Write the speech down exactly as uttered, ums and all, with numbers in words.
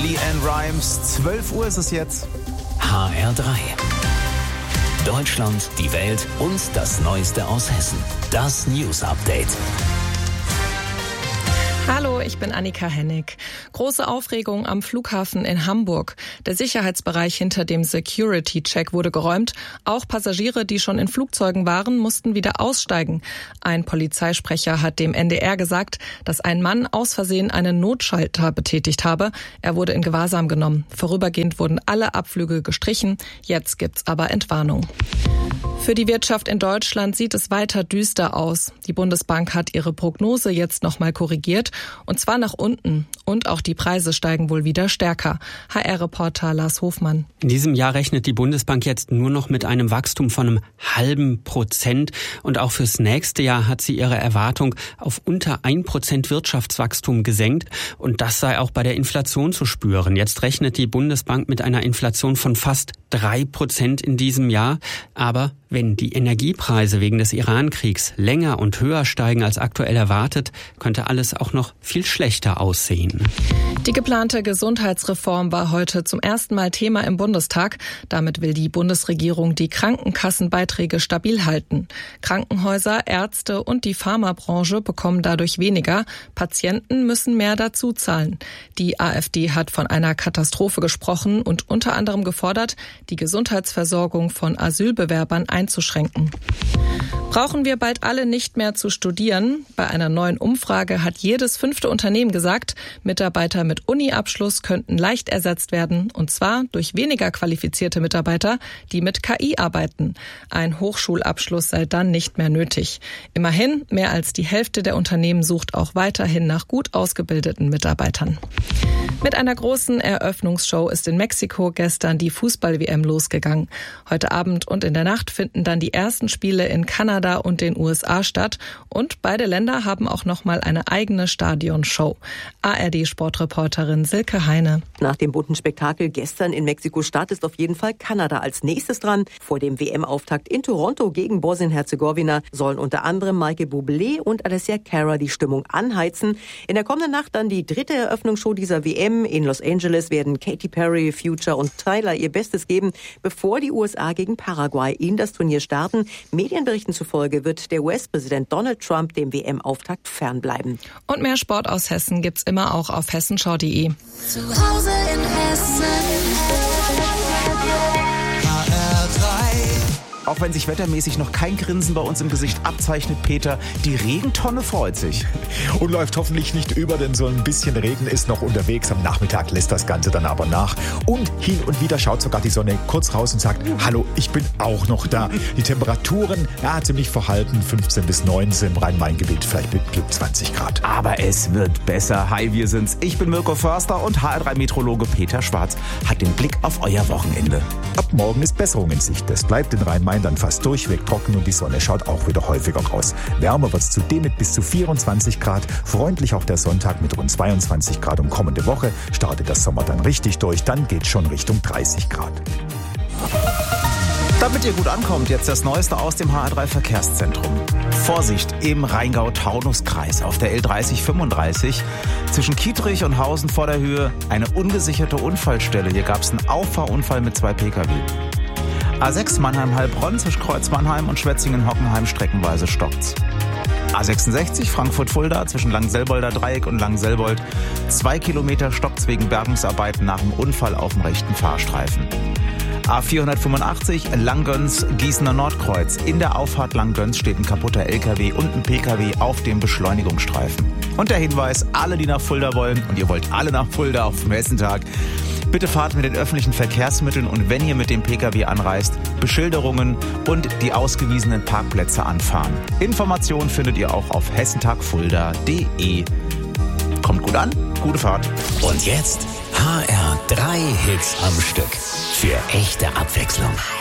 LeAnn Rimes, zwölf Uhr ist es jetzt. H R drei. Deutschland, die Welt und das Neueste aus Hessen. Das News Update. Hallo, ich bin Annika Hennig. Große Aufregung am Flughafen in Hamburg. Der Sicherheitsbereich hinter dem Security-Check wurde geräumt. Auch Passagiere, die schon in Flugzeugen waren, mussten wieder aussteigen. Ein Polizeisprecher hat dem N D R gesagt, dass ein Mann aus Versehen einen Notschalter betätigt habe. Er wurde in Gewahrsam genommen. Vorübergehend wurden alle Abflüge gestrichen. Jetzt gibt's aber Entwarnung. Für die Wirtschaft in Deutschland sieht es weiter düster aus. Die Bundesbank hat ihre Prognose jetzt nochmal korrigiert, und zwar nach unten. Und auch die Preise steigen wohl wieder stärker. H R-Reporter Lars Hofmann. In diesem Jahr rechnet die Bundesbank jetzt nur noch mit einem Wachstum von einem halben Prozent. Und auch fürs nächste Jahr hat sie ihre Erwartung auf unter ein Prozent Wirtschaftswachstum gesenkt. Und das sei auch bei der Inflation zu spüren. Jetzt rechnet die Bundesbank mit einer Inflation von fast drei Prozent in diesem Jahr. Aber wenn die Energiepreise wegen des Iran-Kriegs länger und höher steigen als aktuell erwartet, könnte alles auch noch viel schlechter aussehen. Die geplante Gesundheitsreform war heute zum ersten Mal Thema im Bundestag. Damit will die Bundesregierung die Krankenkassenbeiträge stabil halten. Krankenhäuser, Ärzte und die Pharmabranche bekommen dadurch weniger. Patienten müssen mehr dazu zahlen. Die AfD hat von einer Katastrophe gesprochen und unter anderem gefordert, die Gesundheitsversorgung von Asylbewerbern einzuschränken. Brauchen wir bald alle nicht mehr zu studieren? Bei einer neuen Umfrage hat jedes fünfte Unternehmen gesagt, Mitarbeiter mit Uni-Abschluss könnten leicht ersetzt werden, und zwar durch weniger qualifizierte Mitarbeiter, die mit K I arbeiten. Ein Hochschulabschluss sei dann nicht mehr nötig. Immerhin, mehr als die Hälfte der Unternehmen sucht auch weiterhin nach gut ausgebildeten Mitarbeitern. Mit einer großen Eröffnungsshow ist in Mexiko gestern die Fußball-W M losgegangen. Heute Abend und in der Nacht finden dann die ersten Spiele in Kanada und den U S A statt. Und beide Länder haben auch noch mal eine eigene Stadionshow. A R D-Sportreporterin Silke Heine. Nach dem bunten Spektakel gestern in Mexiko-Stadt ist auf jeden Fall Kanada als nächstes dran. Vor dem W M-Auftakt in Toronto gegen Bosnien-Herzegowina sollen unter anderem Michael Bublé und Alessia Cara die Stimmung anheizen. In der kommenden Nacht dann die dritte Eröffnungsshow dieser W M. In Los Angeles werden Katy Perry, Future und Tyler ihr Bestes geben, bevor die U S A gegen Paraguay in das Turnier starten. Medienberichten zufolge wird der U S-Präsident Donald Trump dem W M-Auftakt fernbleiben. Und mehr Sport aus Hessen gibt's immer auch auf hessenschau punkt de. Zu Hause in Hessen. H R drei. Auch wenn sich wettermäßig noch kein Grinsen bei uns im Gesicht abzeichnet, Peter, die Regentonne freut sich. Und läuft hoffentlich nicht über, denn so ein bisschen Regen ist noch unterwegs. Am Nachmittag lässt das Ganze dann aber nach. Und hin und wieder schaut sogar die Sonne kurz raus und sagt, hallo, ich bin auch noch da. Die Temperaturen, ja, ziemlich verhalten, fünfzehn bis neunzehn im Rhein-Main-Gebiet, vielleicht mit Glück zwanzig Grad. Aber es wird besser. Hi, wir sind's. Ich bin Mirko Förster und H R drei Meteorologe Peter Schwarz hat den Blick auf euer Wochenende. Ab morgen ist Besserung in Sicht. Es bleibt in Rhein-Main dann fast durchweg trocken und die Sonne schaut auch wieder häufiger raus. Wärmer wird es zudem mit bis zu vierundzwanzig Grad. Freundlich auch der Sonntag mit rund zweiundzwanzig Grad. Um kommende Woche startet der Sommer dann richtig durch. Dann geht es schon Richtung dreißig Grad. Damit ihr gut ankommt, jetzt das Neueste aus dem H R drei Verkehrszentrum. Vorsicht im Rheingau-Taunus-Kreis auf der L dreißig fünfunddreißig. Zwischen Kietrich und Hausen vor der Höhe eine ungesicherte Unfallstelle. Hier gab es einen Auffahrunfall mit zwei Pkw. A sechs Mannheim-Heilbronn zwischen Kreuz Mannheim und Schwetzingen-Hockenheim streckenweise stockt's. A sechsundsechzig Frankfurt-Fulda zwischen Langselbolder Dreieck und Langselbold. Zwei Kilometer stockt's wegen Bergungsarbeiten nach dem Unfall auf dem rechten Fahrstreifen. A vierhundertfünfundachtzig Langgöns Gießener Nordkreuz. In der Auffahrt Langgöns steht ein kaputter L K W und ein P K W auf dem Beschleunigungsstreifen. Und der Hinweis, alle, die nach Fulda wollen, und ihr wollt alle nach Fulda auf dem Hessentag, bitte fahrt mit den öffentlichen Verkehrsmitteln und wenn ihr mit dem P K W anreist, Beschilderungen und die ausgewiesenen Parkplätze anfahren. Informationen findet ihr auch auf hessentagfulda punkt de. Kommt gut an, gute Fahrt. Und jetzt H R drei Hits am Stück. Für echte Abwechslung.